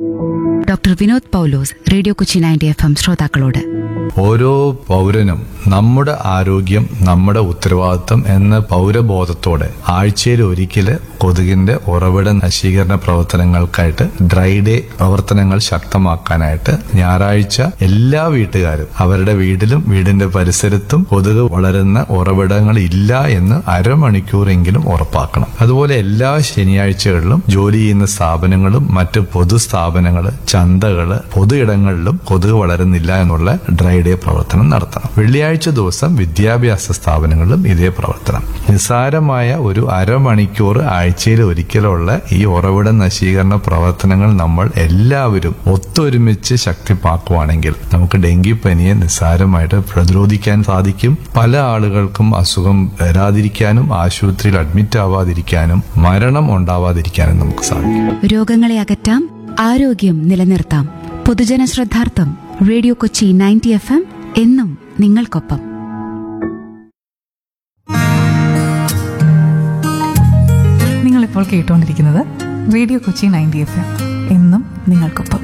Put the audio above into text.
Doctor Vinod പൗലോസ്, radio Kochi 90 FM ശ്രോതാക്കളോട്. ഓരോ പൗരനും നമ്മുടെ ആരോഗ്യം നമ്മുടെ ഉത്തരവാദിത്തം എന്ന പൗരബോധത്തോടെ ആഴ്ചയിൽ ഒരിക്കല് കൊതുകിന്റെ ഉറവിട നശീകരണ പ്രവർത്തനങ്ങൾക്കായിട്ട് ഡ്രൈ ഡേ പ്രവർത്തനങ്ങൾ ശക്തമാക്കാനായിട്ട് ഞായറാഴ്ച എല്ലാ വീട്ടുകാരും അവരുടെ വീട്ടിലും വീടിന്റെ പരിസരത്തും കൊതുക് വളരുന്ന ഉറവിടങ്ങൾ ഇല്ല എന്ന് അരമണിക്കൂറെങ്കിലും ഉറപ്പാക്കണം. അതുപോലെ എല്ലാ ശനിയാഴ്ചകളിലും ജോലി ചെയ്യുന്ന സ്ഥാപനങ്ങളും മറ്റ് പൊതുസ്ഥാപനങ്ങള്, ചന്തകള്, പൊതു ഇടങ്ങളിലും കൊതുക് വളരുന്നില്ല എന്നുള്ള ഡ്രൈ ഡേ പ്രവർത്തനം നടത്തണം. വെള്ളിയാഴ്ച ദിവസം വിദ്യാഭ്യാസ സ്ഥാപനങ്ങളിലും ഇതേ പ്രവർത്തനം. നിസ്സാരമായ ഒരു അരമണിക്കൂർ ആഴ്ചയിൽ ഒരിക്കലുള്ള ഈ ഉറവിട നശീകരണ പ്രവർത്തനങ്ങൾ നമ്മൾ എല്ലാവരും ഒത്തൊരുമിച്ച് ശക്തിപ്പാക്കുവാണെങ്കിൽ നമുക്ക് ഡെങ്കിപ്പനിയെ നിസ്സാരമായിട്ട് പ്രതിരോധിക്കാൻ സാധിക്കും. പല ആളുകൾക്കും അസുഖം വരാതിരിക്കാനും ആശുപത്രിയിൽ അഡ്മിറ്റ് ആവാതിരിക്കാനും മരണം ഉണ്ടാവാതിരിക്കാനും നമുക്ക് സാധിക്കും. രോഗങ്ങളെ അകറ്റാം, ആരോഗ്യം നിലനിർത്താം. പൊതുജന ശ്രദ്ധാർത്ഥം റേഡിയോ കൊച്ചി 90 FM എന്നും നിങ്ങൾക്കൊപ്പം. നിങ്ങളിപ്പോൾ കേട്ടുകൊണ്ടിരിക്കുന്നത് റേഡിയോ കൊച്ചി 90 FM എന്നും നിങ്ങൾക്കൊപ്പം.